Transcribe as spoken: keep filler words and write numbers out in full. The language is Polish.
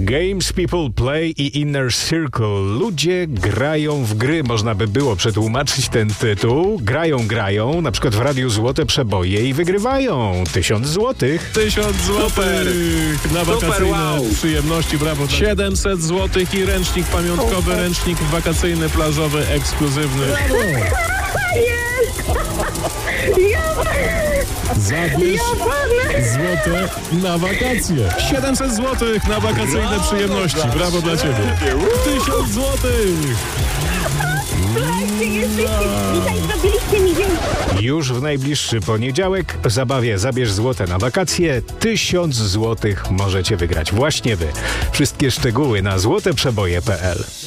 Games People Play i Inner Circle. Ludzie grają w gry. Można by było przetłumaczyć ten tytuł. Grają, grają, na przykład w Radiu Złote Przeboje i wygrywają tysiąc złotych. Tysiąc złotych na wakacyjne wow. przyjemności, brawo. siedemset złotych i ręcznik pamiątkowy, ręcznik wakacyjny, plażowy, ekskluzywny. Zabierz złote na wakacje. siedemset złotych na wakacyjne przyjemności. Brawo dla ciebie. tysiąc złotych. Dzisiaj zrobiliście mi dzień. Już w najbliższy poniedziałek w zabawie Zabierz złote na wakacje. Tysiąc złotych możecie wygrać właśnie wy. Wszystkie szczegóły na złote przeboje kropka pe el.